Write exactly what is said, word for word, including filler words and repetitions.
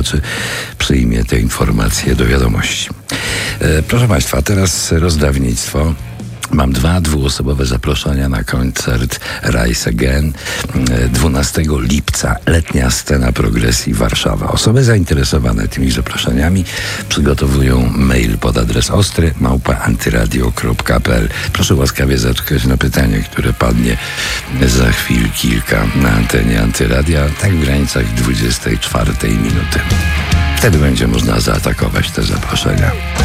czy przyjmie te informacje do wiadomości. E, proszę Państwa, teraz rozdawnictwo. Mam dwa dwuosobowe zaproszenia na koncert Rise Again dwunastego lipca. Letnia scena progresji Warszawa. Osoby zainteresowane tymi zaproszeniami przygotowują mail pod adres ostry małpa antyradio kropka p l. Proszę łaskawie zaczekać na pytanie, które padnie za chwil kilka na antenie Antyradia, tak w granicach dwudziestej czwartej minuty. Wtedy będzie można zaatakować te zaproszenia.